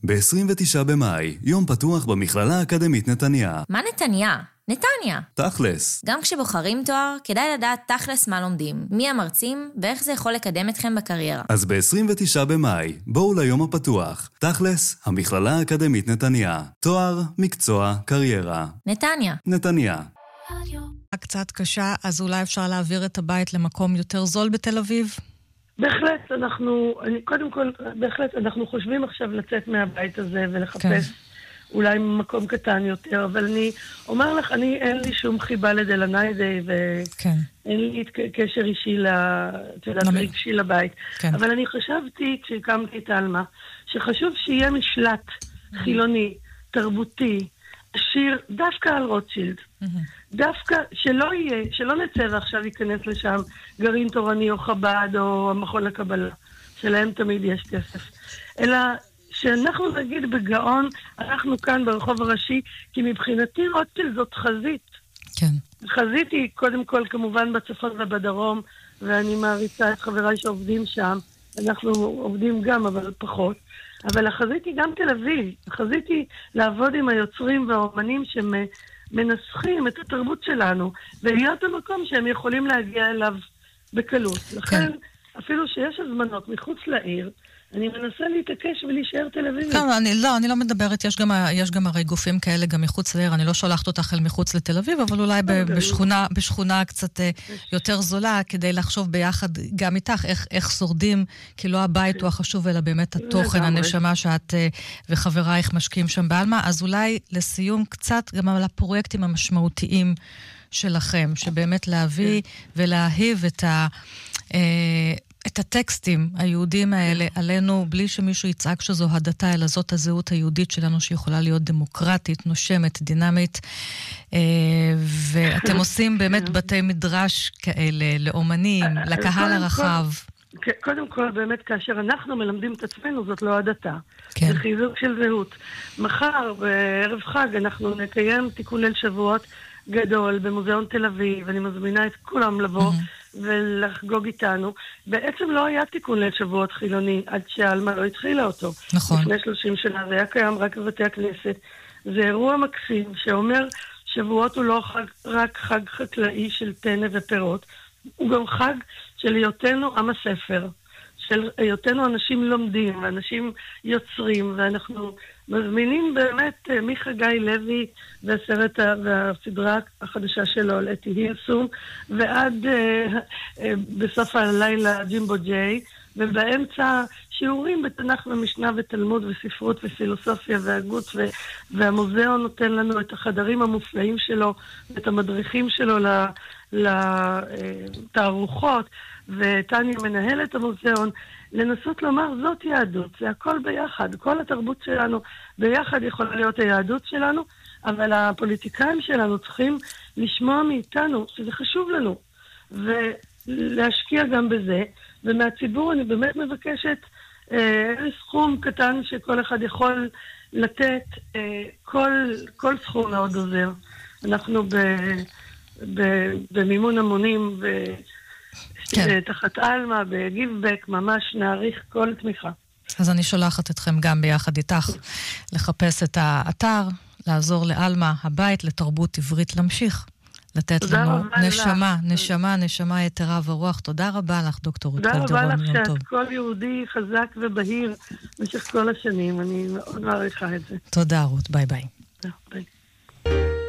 ב-29 במאי, יום פתוח במכללה האקדמית נתניה. מה נתניה? נתניה. תכלס. גם כשבוחרים תואר, כדאי לדעת תכלס מה לומדים, מי המרצים ואיך זה יכול לקדם אתכם בקריירה. אז ב-29 במאי, בואו ליום הפתוח. תכלס, המכללה האקדמית נתניה. תואר, מקצוע, קריירה. נתניה. נתניה. קצת קשה, אז אולי אפשר להעביר את הבית למקום יותר זול בתל אביב? בהחלט, קודם כל, בהחלט, אנחנו חושבים עכשיו לצאת מהבית הזה ולחפש אולי מקום קטן יותר, אבל אני אומר לך, אין לי שום חיבה לדלניידי, ואין לי קשר אישי רגשי לבית. אבל אני חשבתי, כשהקמתי את אלמה, שחשוב שיהיה משלט חילוני, תרבותי, עשיר, דווקא על רוטשילד. דווקא שלא נצא ועכשיו ייכנס לשם גרעין תורני או חב"ד או המכון לקבלה, שלהם תמיד יש כסף. אלא שאנחנו נגיד בגאון, אנחנו כאן ברחוב הראשי, כי מבחינתי רוטשילד זאת חזית. כן. חזית היא קודם כל כמובן בצפון ובדרום, ואני מעריצה את חבריי שעובדים שם. אנחנו עובדים גם, אבל פחות. אבל החזית היא גם תל אביב. החזית היא לעבוד עם היוצרים והאומנים שמנסחים את התרבות שלנו, ולהיות במקום שהם יכולים להגיע אליו בקלות. לכן, אפילו שיש הזמנות מחוץ לעיר, אני מנסה להתעקש ולהישאר תל אביב. כן, אני לא מדברת, יש גם הרי גופים כאלה גם מחוץ לעיר, אני לא שולחת אותך אל מחוץ לתל אביב, אבל אולי בשכונה קצת יותר זולה, כדי לחשוב ביחד גם איתך, איך שורדים, כי לא הבית הוא החשוב, אלא באמת התוכן, הנשמה שאת וחברייך משקיעים שם באלמה, אז אולי לסיום קצת גם על הפרויקטים המשמעותיים שלכם, שבאמת להביא ולהאהיב את הטקסטים היהודים האלה עלינו, בלי שמישהו יצעק שזו הדתה, אלא זאת הזהות היהודית שלנו שיכולה להיות דמוקרטית, נושמת, דינמית. ואתם עושים באמת בתי מדרש כאלה, לאומנים, לקהל הרחב. קודם כל, באמת, כאשר אנחנו מלמדים את עצמנו, זאת לא הדתה. זה חיזוק של זהות. מחר, בערב חג, אנחנו נקיים תיקון ליל שבועות גדול במוזיאון תל אביב, אני מזמינה את כולם לבוא ולחגוג איתנו. בעצם לא היה תיקון ליל שבועות חילוני עד שהאלמה לא התחילה אותו. נכון. לפני 30 שנה, זה היה קיים רק בבתי הכנסת. זה אירוע מקסים שאומר שבועות הוא לא רק חג חקלאי של טנא ופירות, הוא גם חג של היותנו עם הספר, של היותנו אנשים לומדים, ואנשים יוצרים, ואנחנו מזמינים באמת מחגי לוי והסדרה החדשה שלו, לטי הילסום, ועד בסוף הלילה ג'ימבו ג'יי, ובאמצע שיעורים בתנ"ך ומשנה ותלמוד וספרות ופילוסופיה והגות, והמוזיאון נותן לנו את החדרים המופלאים שלו, את המדריכים שלו לתערוכות, וטניה מנהלת המוזיאון, לנסות לומר, זאת יהדות, זה הכל ביחד, כל התרבות שלנו ביחד יכולה להיות היהדות שלנו, אבל הפוליטיקאים שלנו צריכים לשמוע מאיתנו שזה חשוב לנו, ולהשקיע גם בזה, ומהציבור אני באמת מבקשת סכום קטן שכל אחד יכול לתת, כל סכום מאוד עוזר. אנחנו במימון המונים תחת אלמה, בגיבבק, ממש נעריך כל תמיכה. אז אני שולחת אתכם גם ביחד איתך לחפש את האתר, לעזור לאלמה, הבית לתרבות עברית, להמשיך לתת לנו נשמה יתרה ורוח. תודה רבה לך, דוקטור רות קלדרון. תודה רבה לך שאת כל יהודי חזק ובהיר במשך כל השנים. אני מאוד מעריכה את זה. תודה רות, ביי ביי. ביי.